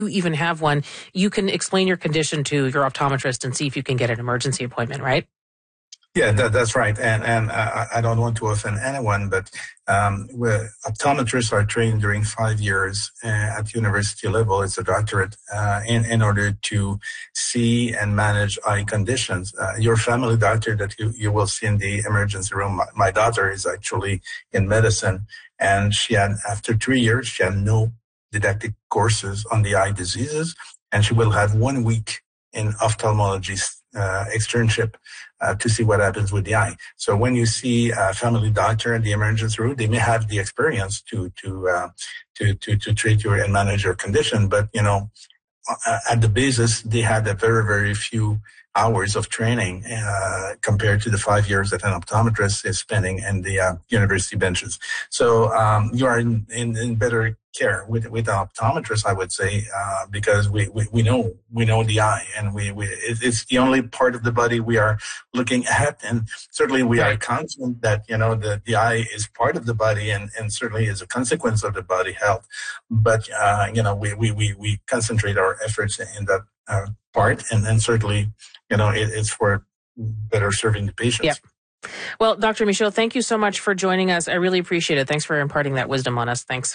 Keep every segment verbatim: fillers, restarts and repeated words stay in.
you even have one, you can explain your condition to your optometrist and see if you can get an emergency appointment, right? Yeah, that, that's right. And and uh, I don't want to offend anyone, but um, optometrists are trained during five years uh, at university level. It's a doctorate uh, in, in order to see and manage eye conditions. Uh, your family doctor that you, you will see in the emergency room, my, my daughter is actually in medicine, and she had, after three years, she had no didactic courses on the eye diseases, and she will have one week in ophthalmology uh, externship uh, to see what happens with the eye. So when you see a family doctor in the emergency room, they may have the experience to to uh, to, to to treat your and manage your condition, but you know, at the basis, they had a very very few hours of training uh, compared to the five years that an optometrist is spending in the uh, university benches. So um, you are in, in, in better care with with an optometrist, I would say, uh, because we, we, we know we know the eye, and we, we it's the only part of the body we are looking at, and certainly we are confident that you know the, the eye is part of the body, and, and certainly is a consequence of the body health. But uh, you know we, we, we, we concentrate our efforts in that uh, part, and, and certainly you know it, it's for better serving the patients. Yeah. Well, Doctor Michaud, thank you so much for joining us. I really appreciate it. Thanks for imparting that wisdom on us. Thanks.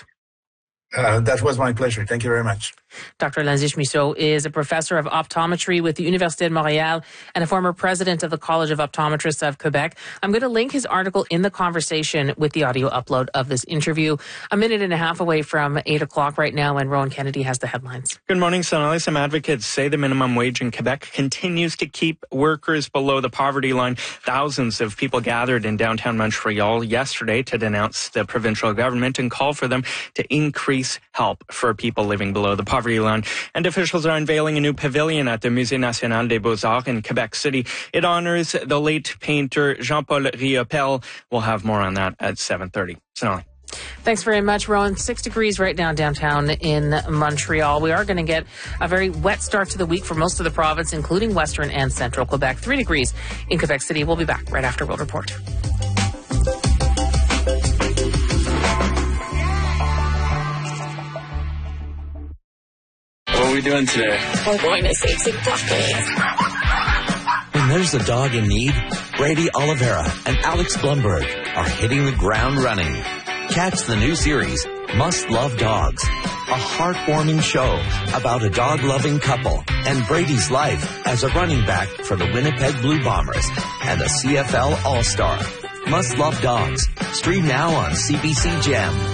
Uh, that was my pleasure. Thank you very much. Doctor Lanzish Michaud is a professor of optometry with the Université de Montréal and a former president of the College of Optometrists of Quebec. I'm going to link his article in the conversation with the audio upload of this interview. A minute and a half away from eight o'clock right now, and Rowan Kennedy has the headlines. Good morning, Sonali. Some advocates say the minimum wage in Quebec continues to keep workers below the poverty line. Thousands of people gathered in downtown Montreal yesterday to denounce the provincial government and call for them to increase help for people living below the poverty line. And officials are unveiling a new pavilion at the Musée National des Beaux-Arts in Quebec City. It honors the late painter Jean-Paul Riopelle. We'll have more on that at seven thirty. Sonali. Thanks very much, Rowan. Six degrees right now downtown in Montreal. We are going to get a very wet start to the week for most of the province, including western and central Quebec. Three degrees in Quebec City. We'll be back right after World Report. What are we doing today? We're going to see TikTok. When there's a dog in need, Brady Oliveira and Alex Blumberg are hitting the ground running. Catch the new series, Must Love Dogs, a heartwarming show about a dog-loving couple and Brady's life as a running back for the Winnipeg Blue Bombers and the C F L All-Star. Must Love Dogs. Stream now on C B C Gem.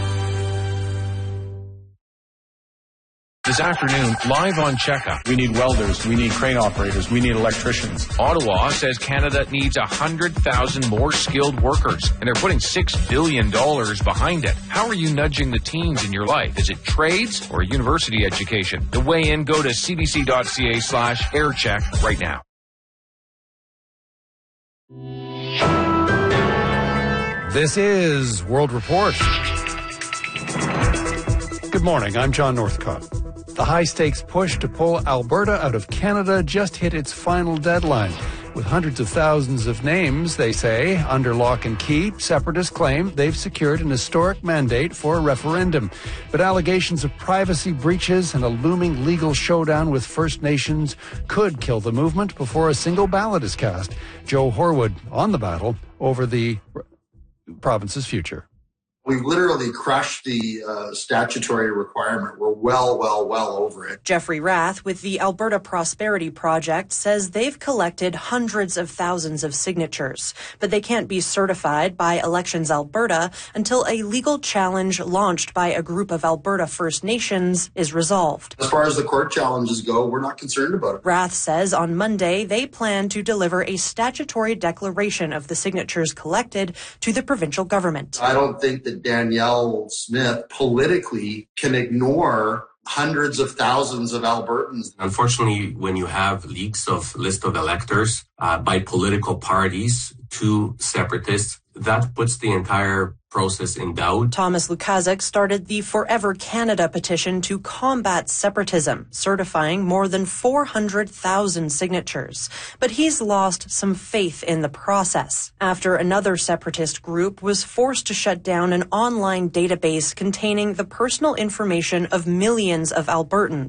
This afternoon, live on Checkup. We need welders, we need crane operators, we need electricians. Ottawa says Canada needs one hundred thousand more skilled workers, and they're putting six billion dollars behind it. How are you nudging the teens in your life? Is it trades or university education? To weigh in, go to cbc.ca slash aircheck right now. This is World Report. Good morning, I'm John Northcott. The high-stakes push to pull Alberta out of Canada just hit its final deadline. With hundreds of thousands of names, they say, under lock and key, separatists claim they've secured an historic mandate for a referendum. But allegations of privacy breaches and a looming legal showdown with First Nations could kill the movement before a single ballot is cast. Joe Horwood on the battle over the province's future. We literally crushed the uh, statutory requirement. We're well, well, well over it. Jeffrey Rath with the Alberta Prosperity Project says they've collected hundreds of thousands of signatures, but they can't be certified by Elections Alberta until a legal challenge launched by a group of Alberta First Nations is resolved. As far as the court challenges go, we're not concerned about it. Rath says on Monday they plan to deliver a statutory declaration of the signatures collected to the provincial government. I don't think that Danielle Smith politically can ignore hundreds of thousands of Albertans. Unfortunately, when you have leaks of list of electors uh, by political parties to separatists, that puts the entire process in doubt. Thomas Lukaszuk started the Forever Canada petition to combat separatism, certifying more than four hundred thousand signatures. But he's lost some faith in the process after another separatist group was forced to shut down an online database containing the personal information of millions of Albertans.